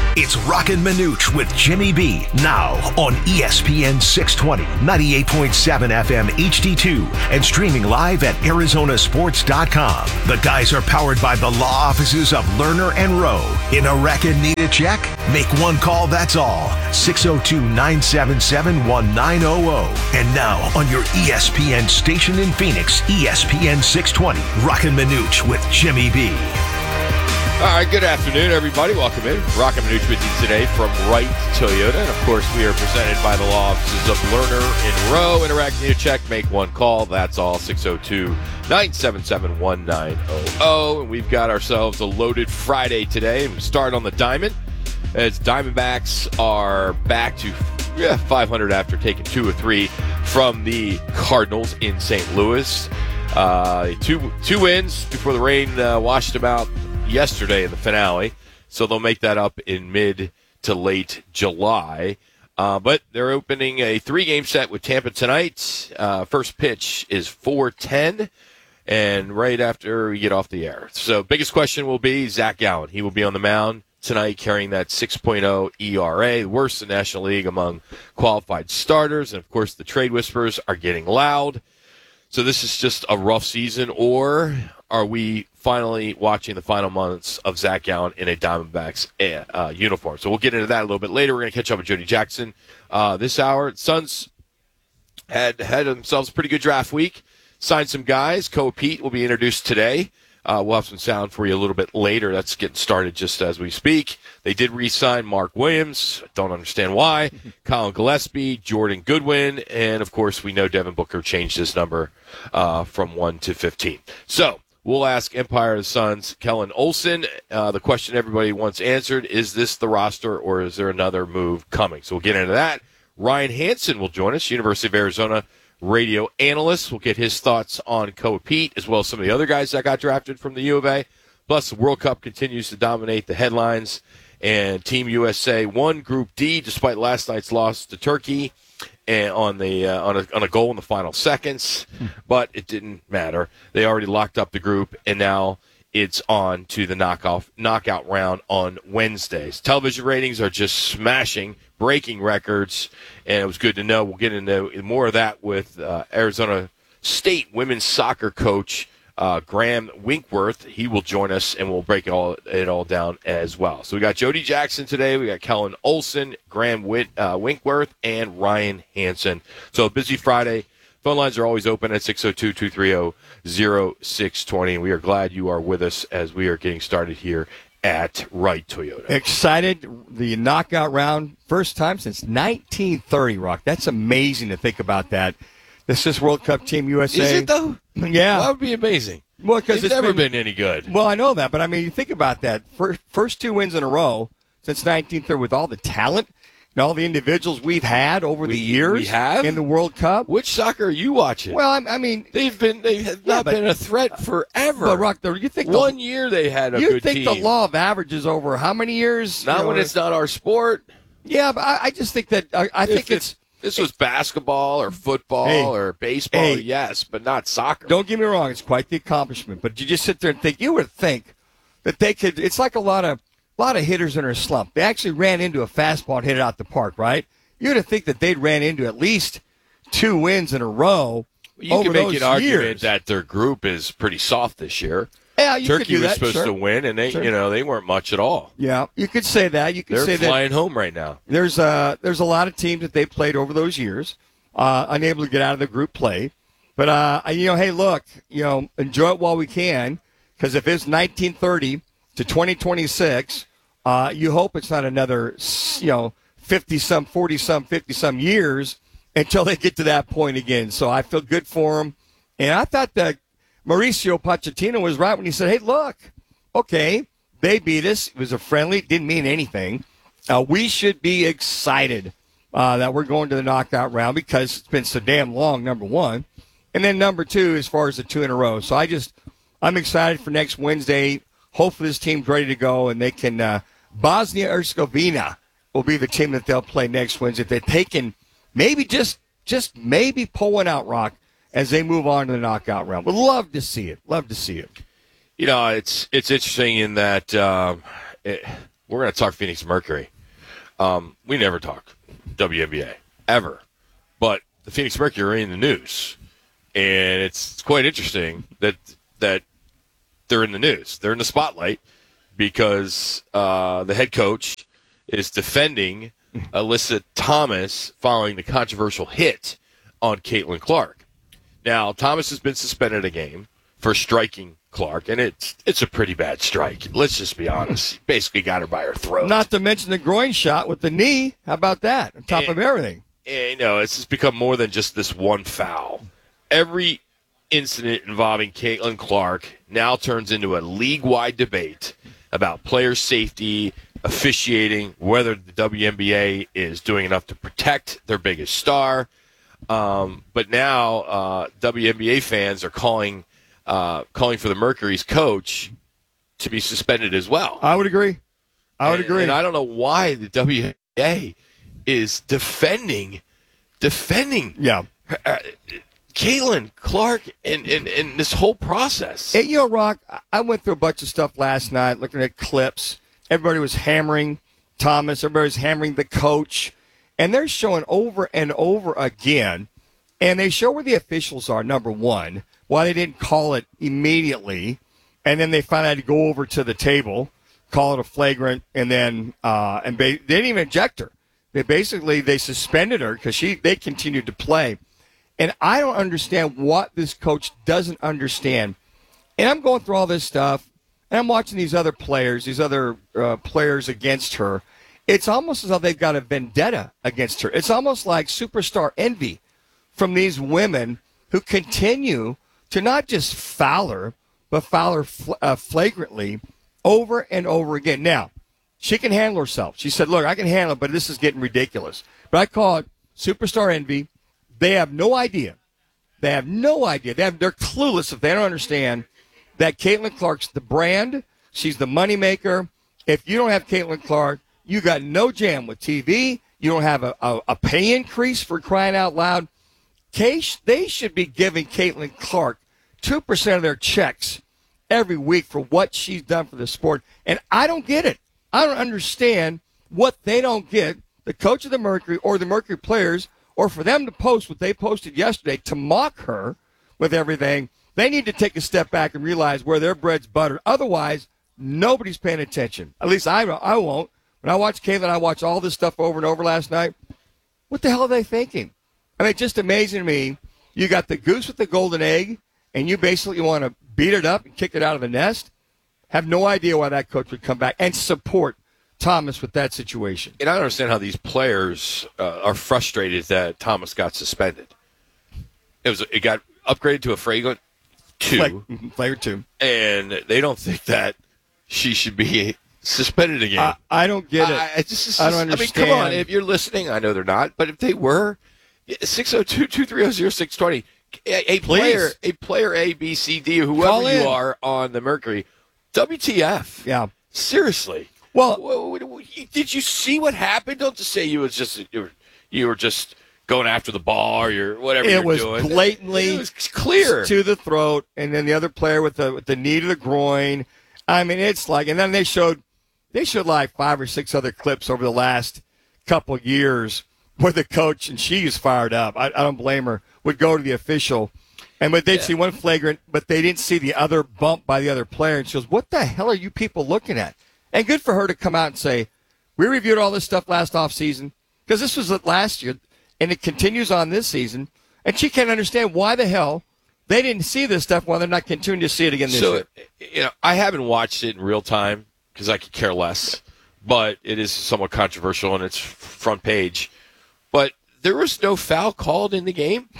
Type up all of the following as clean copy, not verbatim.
It's Rockin' Minuch with Jimmy B. Now on ESPN 620, 98.7 FM HD2, and streaming live at Arizonasports.com. The guys are powered by the law offices of Lerner and Rowe. In a record, need a check? Make one call, that's all. 602-977-1900. And now on your ESPN station in Phoenix, ESPN 620, Rockin' Minuch with Jimmy B. All right, good afternoon, everybody. Welcome in. Rockin' Minuch with you today from Wright Toyota. And, of course, we are presented by the law offices of Lerner and Rowe. Interact, need a check, make one call. That's all, 602-977-1900. And we've got ourselves a loaded Friday today. We start on the diamond as Diamondbacks are back to 500 after taking 2 of 3 from the Cardinals in St. Louis. Two wins before the rain washed them out yesterday in the finale, so they'll make that up in mid to late July. But they're opening a 3-game set with Tampa tonight. First pitch is 4:10, and right after we get off the air. So biggest question will be Zach Gallen. He will be on the mound tonight carrying that 6.0 ERA, worst in the National League among qualified starters. And, of course, the trade whispers are getting loud. So this is just a rough season, or are we finally watching the final months of Zach Gallen in a Diamondbacks uniform? So we'll get into that a little bit later. We're going to catch up with Jody Jackson this hour. Suns had themselves a pretty good draft week, signed some guys. Koa Pete will be introduced today. We'll have some sound for you a little bit later. That's getting started just as we speak. They did re-sign Mark Williams. Don't understand why. Colin Gillespie, Jordan Goodwin, and, of course, we know Devin Booker changed his number from 1 to 15. So we'll ask Empire of the Suns, Kellen Olson, the question everybody wants answered, is this the roster or is there another move coming? So we'll get into that. Ryan Hansen will join us, University of Arizona radio analyst. We'll get his thoughts on Koa Pete as well as some of the other guys that got drafted from the U of A. Plus, the World Cup continues to dominate the headlines, and Team USA won Group D despite last night's loss to Turkey and on a goal in the final seconds, but it didn't matter. They already locked up the group, and now it's on to the knockout round on Wednesdays. Television ratings are just smashing, breaking records, and it was good to know. We'll get into more of that with Arizona State women's soccer coach Graham Winkworth. He will join us, and we'll break it all down as well. So we got Jody Jackson today. We got Kellen Olson, Graham Winkworth, and Ryan Hansen. So a busy Friday. Phone lines are always open at 602-230-0620. We are glad you are with us as we are getting started here at Wright Toyota. Excited. The knockout round, first time since 1930, Rock. That's amazing to think about that. This is World Cup Team USA. Is it, though? Yeah. That would be amazing. Well, because it's never been any good. Well, I know that, but I mean, you think about that. First 2 wins in a row since 1930 with all the talent and all the individuals we've had over the years we have? in the World Cup. Which soccer are you watching? Well, I mean, they have not been a threat forever. But Rock, you think one year they had a good team. You think the law of averages over how many years? Not when it's not our sport. Yeah, but I just think that I think it's. This was basketball or football or baseball, yes, but not soccer. Don't get me wrong; it's quite the accomplishment. But you just sit there and think. You would think that they could. It's like a lot of hitters in a slump. They actually ran into a fastball and hit it out the park, right? You would think that they'd ran into at least 2 wins in a row. You can make an argument that their group is pretty soft this year. Yeah, you Turkey could do was that, supposed to win, and they weren't much at all. Yeah, you could say that. You could They're say flying home right now. There's a lot of teams that they played over those years, unable to get out of the group play. But hey, look, enjoy it while we can, because if it's 1930 to 2026, you hope it's not another 50-some, 40-some, 50-some years until they get to that point again. So I feel good for them, and I thought that Mauricio Pochettino was right when he said, hey, look, okay, they beat us. It was a friendly. Didn't mean anything. We should be excited that we're going to the knockout round because it's been so damn long, number one. And then number two, as far as the 2 in a row. So I'm excited for next Wednesday. Hopefully this team's ready to go, and they can Bosnia-Herzegovina will be the team that they'll play next Wednesday. If they can maybe just maybe pull one out, Rock, as they move on to the knockout round. Would love to see it. Love to see it. It's interesting in that we're going to talk Phoenix Mercury. We never talk WNBA, ever. But the Phoenix Mercury are in the news. And it's quite interesting that they're in the news. They're in the spotlight because the head coach is defending Alyssa Thomas following the controversial hit on Caitlin Clark. Now, Thomas has been suspended a game for striking Clark, and it's a pretty bad strike. Let's just be honest. He basically got her by her throat. Not to mention the groin shot with the knee. How about that? On top of everything. And, it's just become more than just this one foul. Every incident involving Caitlin Clark now turns into a league-wide debate about player safety, officiating, whether the WNBA is doing enough to protect their biggest star. But now WNBA fans are calling for the Mercury's coach to be suspended as well. I would agree. And I don't know why the WNBA is defending Yeah. Caitlin Clark in this whole process. Hey, Rock, I went through a bunch of stuff last night looking at clips. Everybody was hammering Thomas. Everybody was hammering the coach. And they're showing over and over again, and they show where the officials are, number one, why they didn't call it immediately, and then they finally had to go over to the table, call it a flagrant, and then they didn't even eject her. They suspended her because they continued to play. And I don't understand what this coach doesn't understand. And I'm going through all this stuff, and I'm watching these other players against her. It's almost as though they've got a vendetta against her. It's almost like superstar envy from these women who continue to not just foul her, but foul her flagrantly over and over again. Now, she can handle herself. She said, look, I can handle it, but this is getting ridiculous. But I call it superstar envy. They have no idea. They're clueless if they don't understand that Caitlin Clark's the brand. She's the moneymaker. If you don't have Caitlin Clark, you got no jam with TV. You don't have a pay increase, for crying out loud. They should be giving Caitlin Clark 2% of their checks every week for what she's done for the sport. And I don't get it. I don't understand what they don't get, the coach of the Mercury or the Mercury players, or for them to post what they posted yesterday to mock her with everything. They need to take a step back and realize where their bread's buttered. Otherwise, nobody's paying attention. At least I won't. When I watched Caitlin, I watched all this stuff over and over last night. What the hell are they thinking? I mean, it's just amazing to me. You got the goose with the golden egg, and you basically want to beat it up and kick it out of the nest. Have no idea why that coach would come back and support Thomas with that situation. And I don't understand how these players are frustrated that Thomas got suspended. It got upgraded to a flagrant 2. Flagrant 2. And they don't think that she should be suspended again. I don't get it. I don't understand. I mean, come on. If you're listening, I know they're not, but if they were, 602-230-0620, a player A, B, C, D, or whoever you are on the Mercury, WTF? Yeah. Seriously. Well, did you see what happened? Don't just say you were just going after the ball or whatever you're doing. It was blatantly it was clear to the throat, and then the other player with the knee to the groin. I mean, it's like, and then they showed like 5 or 6 other clips over the last couple of years where the coach, and she's fired up. I don't blame her. Would go to the official, and they'd see one flagrant, but they didn't see the other bump by the other player. And she goes, "What the hell are you people looking at?" And good for her to come out and say, "We reviewed all this stuff last offseason," because this was last year, and it continues on this season. And she can't understand why the hell they didn't see this stuff while they're not continuing to see it again this year. I haven't watched it in real time because I could care less, but it is somewhat controversial and it's front page. But there was no foul called in the game.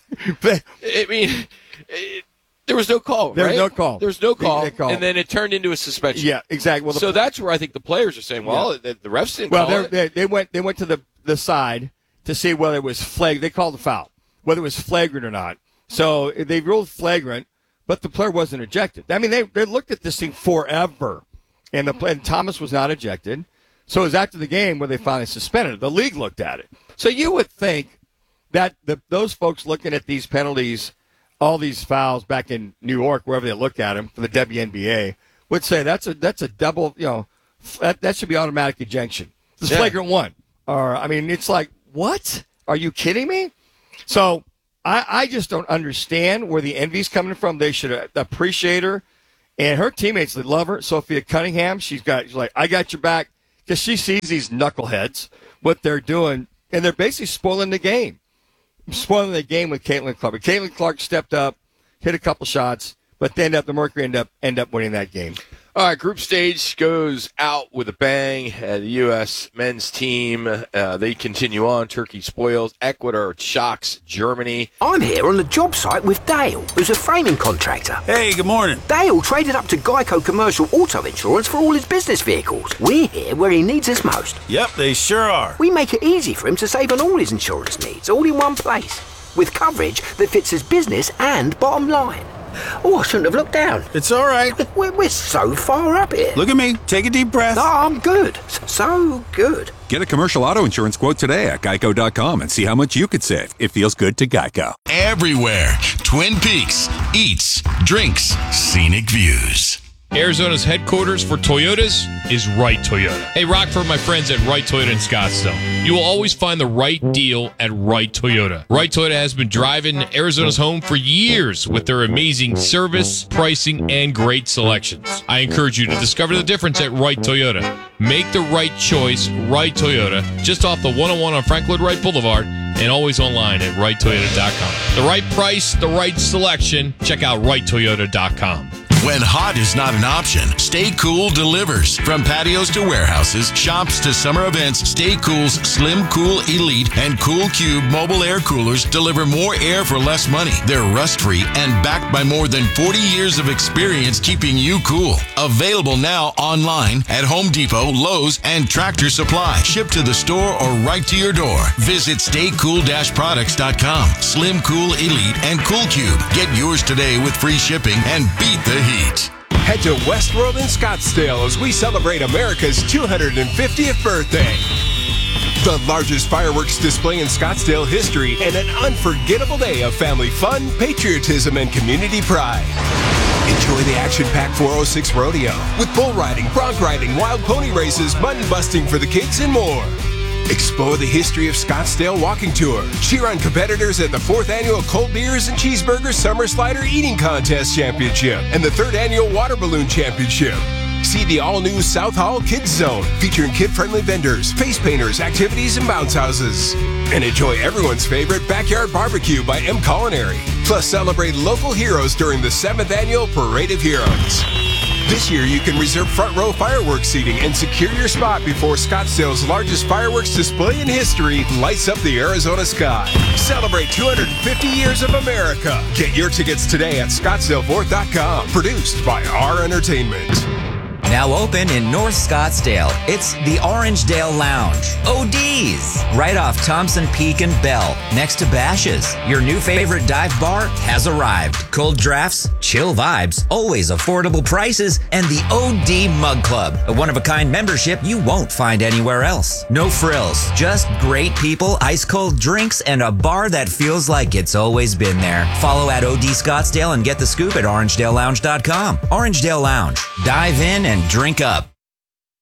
I mean, there was no call. There was right? no call. There was no call, and then it turned into a suspension. Yeah, exactly. Well, so that's where I think the players are saying, "Well, the refs didn't call it." They went to the side to see whether it was flagrant. They called the foul, whether it was flagrant or not. So they ruled flagrant, but the player wasn't ejected. I mean, they looked at this thing forever, and Thomas was not ejected. So it was after the game where they finally suspended it. The league looked at it. So you would think that those folks looking at these penalties, all these fouls back in New York, wherever they look at them for the WNBA, would say that's a double, that should be automatic ejection. It's flagrant one. Or, I mean, it's like, what? Are you kidding me? So I just don't understand where the envy's coming from. They should appreciate her. And her teammates, they love her. Sophia Cunningham, she's like, I got your back. Because she sees these knuckleheads, what they're doing, and they're basically spoiling the game. Spoiling the game with Caitlin Clark. But Caitlin Clark stepped up, hit a couple shots, but then the Mercury end up winning that game. All right, group stage goes out with a bang. The U.S. men's team, they continue on. Turkey spoils. Ecuador shocks Germany. I'm here on the job site with Dale, who's a framing contractor. Hey, good morning. Dale traded up to Geico Commercial Auto Insurance for all his business vehicles. We're here where he needs us most. Yep, they sure are. We make it easy for him to save on all his insurance needs, all in one place, with coverage that fits his business and bottom line. Oh, I shouldn't have looked down. It's all right. We're so far up here. Look at me. Take a deep breath. Oh, I'm good. So good. Get a commercial auto insurance quote today at geico.com and see how much you could save. It feels good to Geico. Everywhere. Twin Peaks. Eats. Drinks. Scenic views. Arizona's headquarters for Toyotas is Wright Toyota. Hey, Rockford, my friends at Wright Toyota in Scottsdale. You will always find the right deal at Wright Toyota. Wright Toyota has been driving Arizona's home for years with their amazing service, pricing, and great selections. I encourage you to discover the difference at Wright Toyota. Make the right choice, Wright Toyota, just off the 101 on Frank Lloyd Wright Boulevard, and always online at WrightToyota.com. The right price, the right selection. Check out WrightToyota.com. When hot is not an option, Stay Cool delivers. From patios to warehouses, shops to summer events, Stay Cool's Slim Cool Elite and Cool Cube mobile air coolers deliver more air for less money. They're rust-free and backed by more than 40 years of experience keeping you cool. Available now online at Home Depot, Lowe's, and Tractor Supply. Shipped to the store or right to your door. Visit StayCool-Products.com. Slim Cool Elite and Cool Cube. Get yours today with free shipping and beat the heat. Head to Westworld in Scottsdale as we celebrate America's 250th birthday. The largest fireworks display in Scottsdale history and an unforgettable day of family fun, patriotism, and community pride. Enjoy the action-packed 406 Rodeo with bull riding, bronc riding, wild pony races, mutton busting for the kids, and more. Explore the history of Scottsdale Walking Tour. Cheer on competitors at the 4th Annual Cold Beers and Cheeseburgers Summer Slider Eating Contest Championship and the 3rd Annual Water Balloon Championship. See the all-new South Hall Kids Zone, featuring kid-friendly vendors, face painters, activities, and bounce houses. And enjoy everyone's favorite Backyard Barbecue by M Culinary. Plus, celebrate local heroes during the 7th Annual Parade of Heroes. This year, you can reserve front row fireworks seating and secure your spot before Scottsdale's largest fireworks display in history lights up the Arizona sky. Celebrate 250 years of America. Get your tickets today at ScottsdaleFourth.com. Produced by R Entertainment. Now open in North Scottsdale, it's the Orangedale Lounge. OD's, right off Thompson Peak and Bell, next to Bash's. Your new favorite dive bar has arrived. Cold drafts, chill vibes, always affordable prices, and the OD Mug Club, a one-of-a-kind membership you won't find anywhere else. No frills, just great people, ice-cold drinks, and a bar that feels like it's always been there. Follow at OD Scottsdale and get the scoop at orangedalelounge.com. Orangedale Lounge. Dive in and drink up.